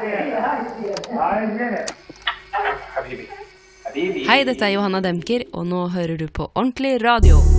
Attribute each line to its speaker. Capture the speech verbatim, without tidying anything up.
Speaker 1: Hei, dette er Johanna Demker, og nå hører du på Ordentlig Radio.